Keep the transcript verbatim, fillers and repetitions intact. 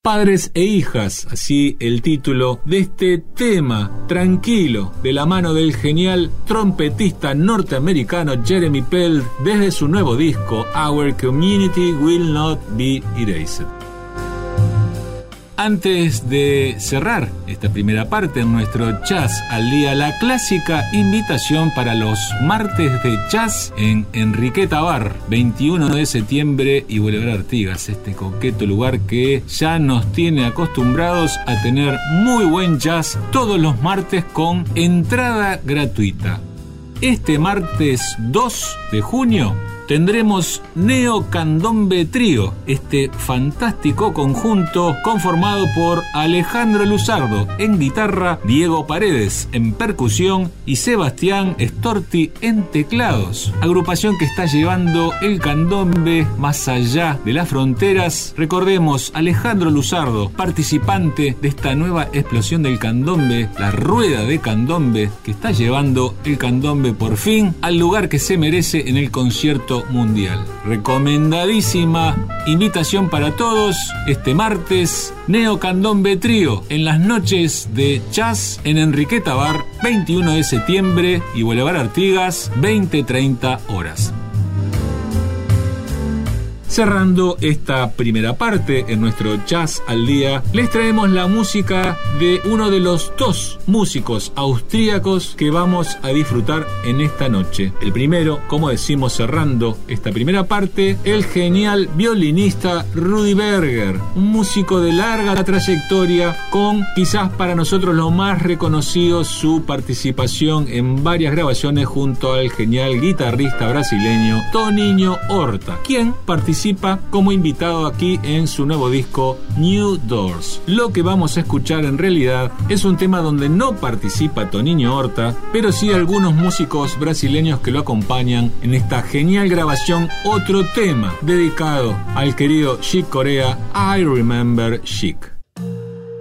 Padres e hijas, así el título de este tema tranquilo de la mano del genial trompetista norteamericano Jeremy Pell desde su nuevo disco Our Community Will Not Be Erased. Antes de cerrar esta primera parte en nuestro Jazz al Día, la clásica invitación para los martes de jazz en Enriqueta Bar, veintiuno de septiembre y Boulevard Artigas, este coqueto lugar que ya nos tiene acostumbrados a tener muy buen jazz todos los martes con entrada gratuita. Este martes dos de junio tendremos Neo Candombe Trío, este fantástico conjunto conformado por Alejandro Luzardo en guitarra, Diego Paredes en percusión y Sebastián Storti en teclados. Agrupación que está llevando el candombe más allá de las fronteras. Recordemos, Alejandro Luzardo, participante de esta nueva explosión del candombe, la rueda de candombe que está llevando el candombe por fin al lugar que se merece en el concierto mundial. Recomendadísima invitación para todos este martes, Neo Candombe Trío en las noches de jazz en Enriqueta Bar, veintiuno de septiembre y Boulevard Artigas, veinte treinta horas. Cerrando esta primera parte en nuestro Jazz al Día, les traemos la música de uno de los dos músicos austríacos que vamos a disfrutar en esta noche. El primero, como decimos cerrando esta primera parte, el genial violinista Rudy Berger, un músico de larga trayectoria con quizás para nosotros lo más reconocido su participación en varias grabaciones junto al genial guitarrista brasileño Toninho Horta, quien participa como invitado aquí en su nuevo disco New Doors. Lo que vamos a escuchar en realidad es un tema donde no participa Toninho Horta, pero sí algunos músicos brasileños que lo acompañan en esta genial grabación, otro tema dedicado al querido Chick Corea, I Remember Chick.